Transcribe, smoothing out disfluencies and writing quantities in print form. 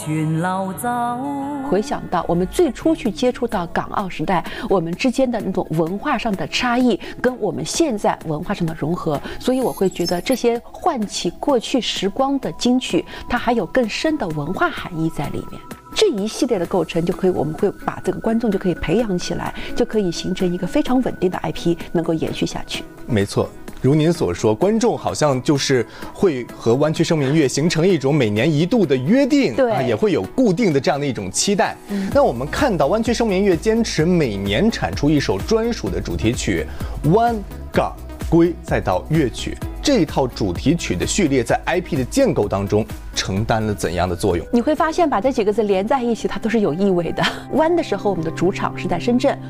回想到我们最初去接触到港澳时代，我们之间的那种文化上的差异，跟我们现在文化上的融合，所以我会觉得这些唤起过去时光的金曲，它还有更深的文化含义在里面。这一系列的构成就可以，我们会把这个观众就可以培养起来，就可以形成一个非常稳定的 IP， 能够延续下去。 没错。如您所说，观众好像就是会和湾区声明月形成一种每年一度的约定， 对， 也会有固定的这样的一种期待。那我们看到湾区声明月坚持每年产出一首专属的主题曲，湾港归再到乐曲，这一套主题曲的序列在 IP 的建构当中承担了怎样的作用？ 你会发现把这几个字连在一起，它都是有意味的。湾的时候，我们的主场是在深圳；